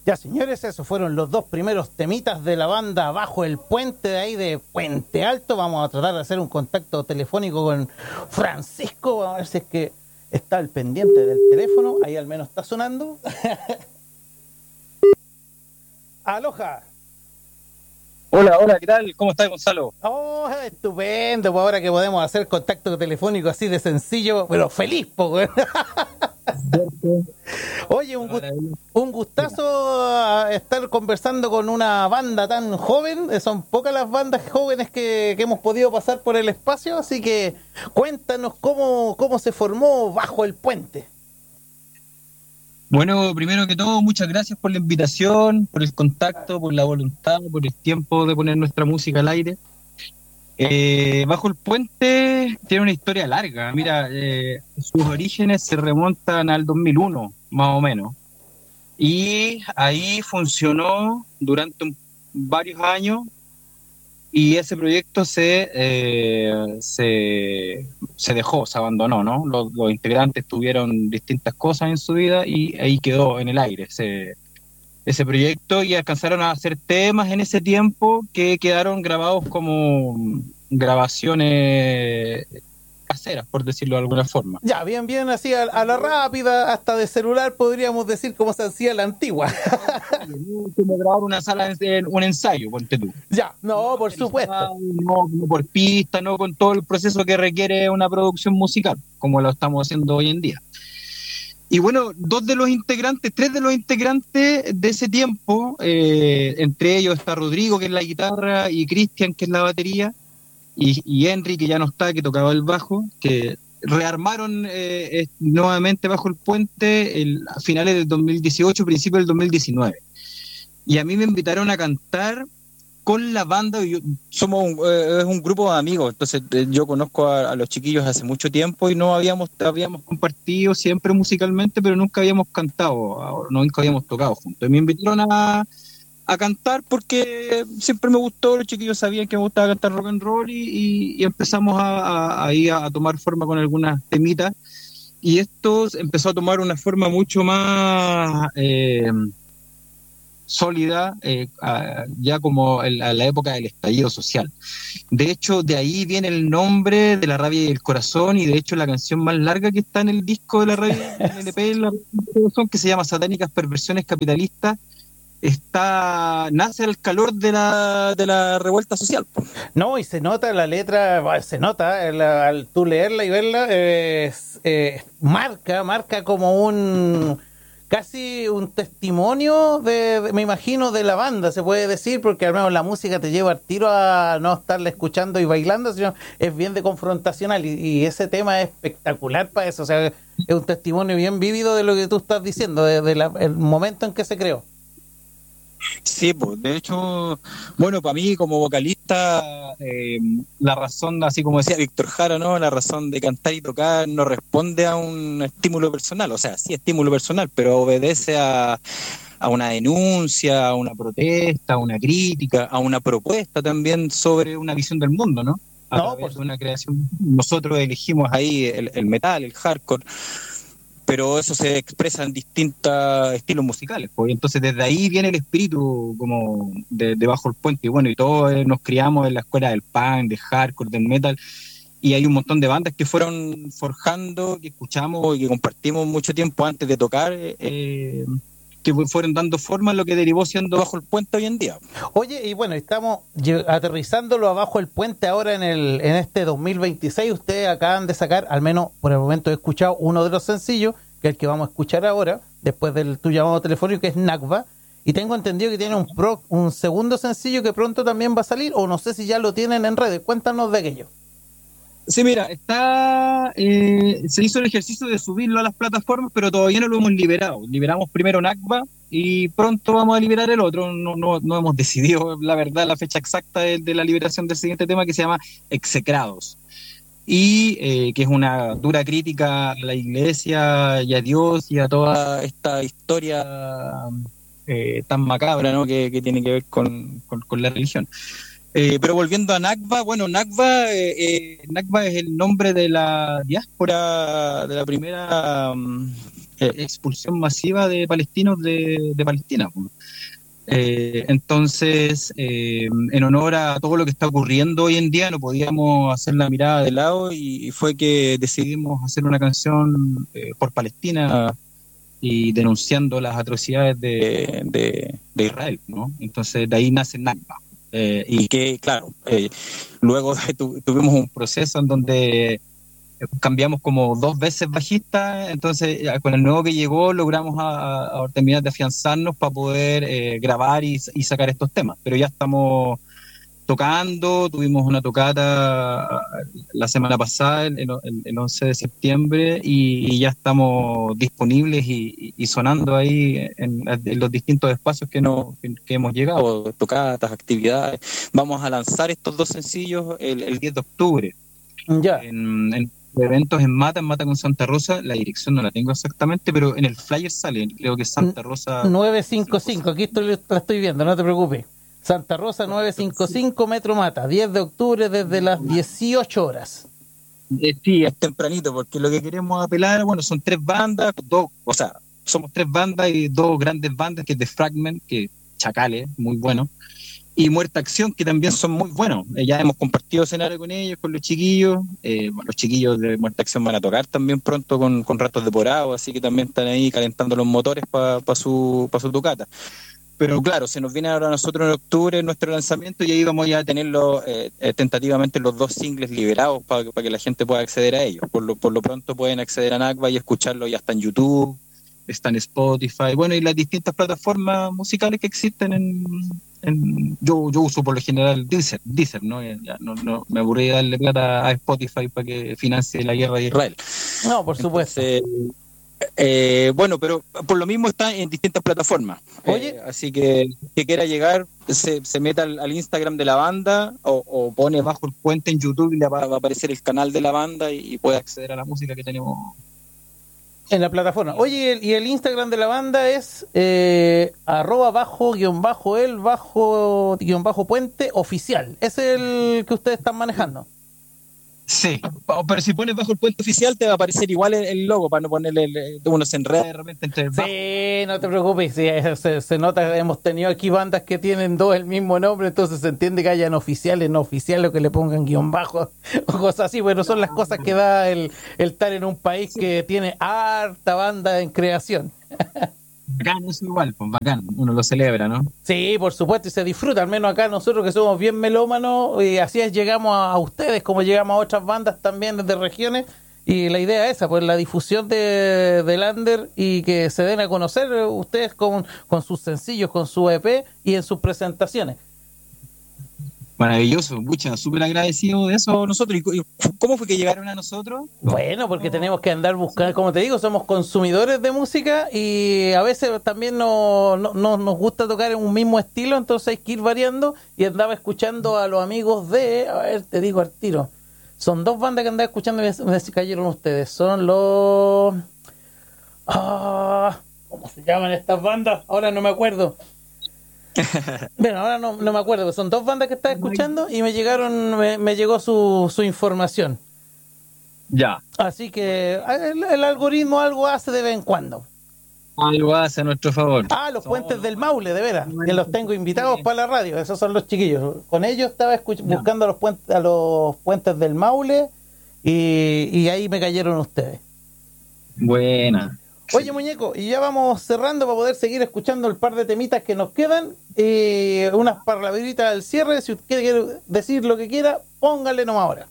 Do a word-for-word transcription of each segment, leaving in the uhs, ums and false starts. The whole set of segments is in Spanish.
Ya, señores, esos fueron los dos primeros temitas de la banda Bajo el Puente, de ahí de Puente Alto. Vamos a tratar de hacer un contacto telefónico con Francisco. Vamos a ver si es que está al pendiente del teléfono. Ahí al menos está sonando. Aloha. Hola, hola, ¿qué tal? ¿Cómo estás, Gonzalo? Oh, estupendo. Pues ahora que podemos hacer contacto telefónico así de sencillo, pero feliz, pues. Oye, un, gust un gustazo estar conversando con una banda tan joven. Son pocas las bandas jóvenes que, que hemos podido pasar por el espacio, así que cuéntanos cómo, cómo se formó Bajo el Puente. Bueno, primero que todo, muchas gracias por la invitación, por el contacto, por la voluntad, por el tiempo de poner nuestra música al aire. Eh, Bajo el Puente tiene una historia larga. Mira, eh, sus orígenes se remontan al dos mil uno, más o menos. Y ahí funcionó durante un, varios años y ese proyecto se, eh, se, se dejó, se abandonó, ¿no? Los, los integrantes tuvieron distintas cosas en su vida y ahí quedó en el aire ese, ese proyecto y alcanzaron a hacer temas en ese tiempo que quedaron grabados como grabaciones caseras, por decirlo de alguna forma. Ya, bien, bien, así a, a la rápida, hasta de celular podríamos decir cómo se hacía la antigua. Como grabar una sala, de, un ensayo, ponte tú. Ya, no, por supuesto. No, no por pista, no con todo el proceso que requiere una producción musical, como lo estamos haciendo hoy en día. Y bueno, dos de los integrantes, tres de los integrantes de ese tiempo, eh, entre ellos está Rodrigo, que es la guitarra, y Cristian, que es la batería, y, y Henry, que ya no está, que tocaba el bajo, que rearmaron eh, nuevamente Bajo el Puente el, a finales del dos mil dieciocho, principios del dos mil diecinueve. Y a mí me invitaron a cantar con la banda. Yo, somos un, eh, es un grupo de amigos, entonces eh, yo conozco a, a los chiquillos hace mucho tiempo y no habíamos, habíamos compartido siempre musicalmente, pero nunca habíamos cantado, nunca habíamos tocado juntos. Y me invitaron a, a cantar porque siempre me gustó, los chiquillos sabían que me gustaba cantar rock and roll y, y, y empezamos a, a, a, ir a, a tomar forma con algunas temitas. Y esto empezó a tomar una forma mucho más eh, sólida, eh, a, ya como en, a la época del estallido social. De hecho, de ahí viene el nombre de La Rabia y el Corazón, y de hecho la canción más larga que está en el disco de La Rabia, en el L P, La Rabia y el Corazón, que se llama Satánicas Perversiones Capitalistas, está nace al calor de la de la revuelta social. No, y se nota la letra, se nota el, al tú leerla y verla, eh, eh, marca, marca como un casi un testimonio de, de, me imagino, de la banda, se puede decir, porque al menos la música te lleva al tiro a no estarla escuchando y bailando, sino es bien de confrontacional, y, y ese tema es espectacular para eso. O sea, es un testimonio bien vívido de lo que tú estás diciendo, de, de la, el momento en que se creó. Sí, pues, de hecho, bueno, para mí como vocalista, eh, la razón, así como decía Víctor Jara, ¿no? La razón de cantar y tocar no responde a un estímulo personal, o sea, sí estímulo personal, pero obedece a, a una denuncia, a una protesta, a una crítica, a una propuesta también sobre una visión del mundo, ¿no? A No, través pues, de una creación. Nosotros elegimos ahí el, el metal, el hardcore, pero eso se expresa en distintos estilos musicales, pues. Entonces desde ahí viene el espíritu como de, de Bajo el Puente, y bueno, y todos eh, nos criamos en la escuela del punk, del hardcore, del metal, y hay un montón de bandas que fueron forjando, que escuchamos y que compartimos mucho tiempo antes de tocar, eh, que fueron dando forma a lo que derivó siendo Bajo el Puente hoy en día. Oye, y bueno, estamos aterrizándolo abajo el puente ahora en el en este dos mil veintiséis. Ustedes acaban de sacar, al menos por el momento he escuchado uno de los sencillos, que es el que vamos a escuchar ahora, después del tu llamado telefónico, que es Nakba, y tengo entendido que tiene un pro, un segundo sencillo que pronto también va a salir, o no sé si ya lo tienen en redes. Cuéntanos de aquello. Sí, mira, está eh, se hizo el ejercicio de subirlo a las plataformas, pero todavía no lo hemos liberado. Liberamos primero Nakba y pronto vamos a liberar el otro. No, no, no hemos decidido, la verdad, la fecha exacta de, de la liberación del siguiente tema, que se llama Execrados. Y eh, que es una dura crítica a la iglesia y a Dios y a toda esta historia eh, tan macabra, ¿no? que, que tiene que ver con, con, con la religión. Eh, pero volviendo a Nakba, bueno, Nakba, eh, eh, Nakba es el nombre de la diáspora, de la primera um, eh, expulsión masiva de palestinos de, de Palestina. Eh, entonces, eh, en honor a todo lo que está ocurriendo hoy en día, no podíamos hacer la mirada de lado y, y fue que decidimos hacer una canción eh, por Palestina y denunciando las atrocidades de, de, de Israel, ¿no? Entonces, de ahí nace Nakba. Eh, y que, claro, eh, luego tu, tuvimos un proceso en donde cambiamos como dos veces bajista, entonces con el nuevo que llegó logramos a, a terminar de afianzarnos para poder eh, grabar y, y sacar estos temas, pero ya estamos tocando, tuvimos una tocata la semana pasada, el, el, el once de septiembre, y, y ya estamos disponibles y, y sonando ahí en, en los distintos espacios que, no, que, que hemos llegado, tocatas, actividades. Vamos a lanzar estos dos sencillos el, el diez de octubre. Ya. En, en eventos en Mata, en Mata con Santa Rosa, la dirección no la tengo exactamente, pero en el flyer sale, creo que Santa Rosa nueve cinco cinco, aquí estoy, la estoy viendo, no te preocupes. Santa Rosa nueve cinco cinco, Metro Mata, diez de octubre desde las dieciocho horas. Eh, sí, es tempranito, porque lo que queremos apelar, bueno, son tres bandas, dos, o sea, somos tres bandas y dos grandes bandas, que es The Fragment, que Chacales, muy bueno, y Muerta Acción, que también son muy buenos. Eh, ya hemos compartido escenario con ellos, con los chiquillos. Eh, bueno, los chiquillos de Muerta Acción van a tocar también pronto con, con Ratos de Porado, así que también están ahí calentando los motores para pa su, pa su tocata. Pero claro, se nos viene ahora a nosotros en octubre nuestro lanzamiento y ahí vamos ya a tenerlo eh, eh, tentativamente los dos singles liberados para pa que la gente pueda acceder a ellos. Por lo, por lo pronto pueden acceder a Nakba y escucharlo, ya está en YouTube, está en Spotify, bueno, y las distintas plataformas musicales que existen en... en yo, yo uso por lo general Deezer, Deezer, ¿no? Ya, no, no me aburrí de darle plata a Spotify para que financie la guerra de Israel. No, por supuesto. Entonces, Eh, bueno, pero por lo mismo está en distintas plataformas. Oye, eh, así que que quiera llegar, se, se meta al, al Instagram de la banda o, o pone bajo el puente en YouTube y le va, va a aparecer el canal de la banda y, y puede acceder a la música que tenemos en la plataforma. Oye, y el, y el Instagram de la banda es eh, arroba bajo guión bajo el bajo guión bajo puente oficial. ¿Es el que ustedes están manejando? Sí, pero si pones bajo el puente oficial te va a aparecer igual el, el logo para no ponerle el, uno se enreda de repente entre el bajo. Sí, no te preocupes, sí, se, se nota, hemos tenido aquí bandas que tienen dos el mismo nombre, entonces se entiende que hayan oficiales, no oficiales, o que le pongan guión bajo o cosas así, pero son las cosas que da el, el estar en un país que tiene harta banda en creación. Bacán, eso igual, pues bacán, uno lo celebra, ¿no? Sí, por supuesto, y se disfruta, al menos acá nosotros que somos bien melómanos, y así es, llegamos a, a ustedes, como llegamos a otras bandas también desde regiones, y la idea es esa, pues la difusión de, de Lander y que se den a conocer ustedes con, con sus sencillos, con su E P y en sus presentaciones. Maravilloso, mucha, súper agradecido de eso nosotros. ¿Y cómo fue que llegaron a nosotros? Bueno, porque tenemos que andar buscando, como te digo, somos consumidores de música y a veces también no, no, no nos gusta tocar en un mismo estilo, entonces hay que ir variando, y andaba escuchando a los amigos de, a ver, te digo al tiro, son dos bandas que andaba escuchando y me, me cayeron ustedes, son los... Ah, ¿cómo se llaman estas bandas? Ahora no me acuerdo. Bueno, ahora no, no me acuerdo, son dos bandas que estaba escuchando y me llegaron, me, me llegó su, su información. Ya. Así que el, el algoritmo algo hace de vez en cuando. Algo hace a nuestro favor. Ah, los Puentes del Maule, de veras, que los tengo invitados para la radio, esos son los chiquillos. Con ellos estaba escuch- buscando a los, puentes, a los Puentes del Maule y, y ahí me cayeron ustedes. Buena. Oye, muñeco, y ya vamos cerrando para poder seguir escuchando el par de temitas que nos quedan. Eh, unas palabritas al cierre. Si usted quiere decir lo que quiera, póngale nomás ahora.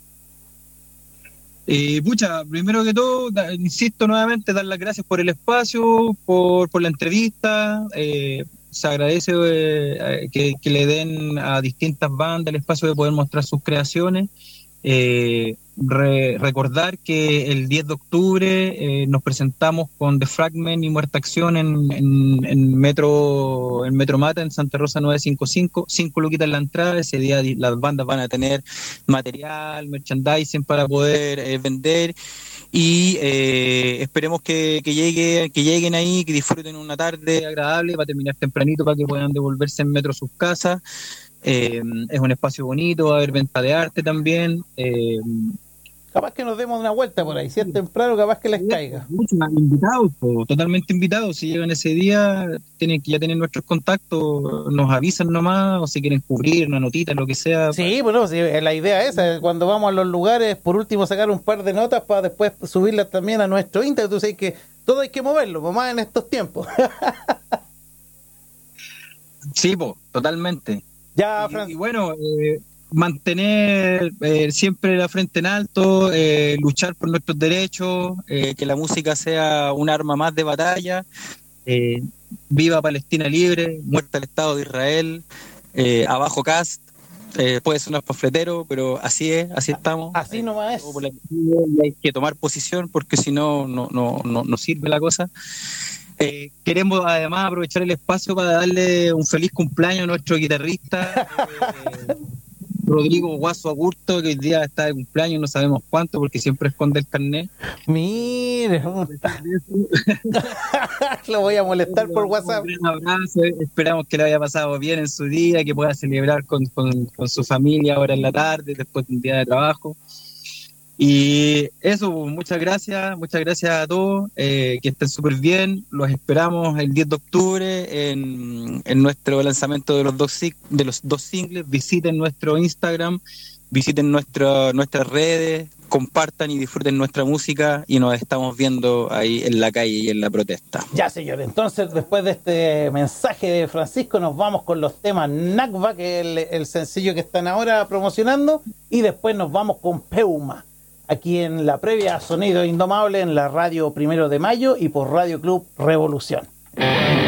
Eh, pucha, primero que todo, da, insisto nuevamente, dar las gracias por el espacio, por, por la entrevista. Eh, se agradece eh, que, que le den a distintas bandas el espacio de poder mostrar sus creaciones. Eh, re, recordar que el diez de octubre eh, nos presentamos con The Fragment y Muerta Acción en, en, en Metro en Metro Mata, en Santa Rosa nueve cinco cinco, cinco luquitas en la entrada. Ese día las bandas van a tener material, merchandising para poder eh, vender y eh, esperemos que, que, llegue, que lleguen ahí, que disfruten una tarde agradable, va a terminar tempranito para que puedan devolverse en metro a sus casas. Eh, es un espacio bonito, va a haber venta de arte también. Eh, capaz que nos demos una vuelta por ahí, si es temprano, capaz que les caiga. Muchos más invitados, po, totalmente invitados. Si llegan ese día, tienen que ya tener nuestros contactos, nos avisan nomás, o si quieren cubrir una notita, lo que sea. Sí, bueno, sí, la idea es esa, cuando vamos a los lugares, por último sacar un par de notas para después subirlas también a nuestro Instagram. Tú sabes que todo hay que moverlo, pues, más en estos tiempos. Sí, po, totalmente. Ya, Y, Fran... y bueno, eh, mantener eh, siempre la frente en alto, eh, luchar por nuestros derechos, eh, que la música sea un arma más de batalla. Eh, viva Palestina libre, muerta el Estado de Israel, eh, abajo Cast. Eh, puede sonar panfletero, pero así es, así estamos. Así nomás es. Y hay que tomar posición porque si no, no, no, no, no sirve la cosa. Eh, queremos además aprovechar el espacio para darle un feliz cumpleaños a nuestro guitarrista eh, Rodrigo Guaso Agurto, que hoy día está de cumpleaños, no sabemos cuánto porque siempre esconde el carnet. Mire, lo voy a molestar por WhatsApp. Un gran abrazo, esperamos que le haya pasado bien en su día, que pueda celebrar con, con, con su familia ahora en la tarde, después de un día de trabajo. Y eso, muchas gracias, muchas gracias a todos, eh, que estén súper bien. Los esperamos el diez de octubre en, en nuestro lanzamiento de los dos de los dos singles. Visiten nuestro Instagram, visiten nuestro, nuestras redes, compartan y disfruten nuestra música y nos estamos viendo ahí en la calle y en la protesta. Ya, señor, entonces después de este mensaje de Francisco nos vamos con los temas Nakba, que es el, el sencillo que están ahora promocionando, y después nos vamos con Peuma, aquí en la previa Sonido Indomable, en la radio Primero de Mayo y por Radio Club Revolución.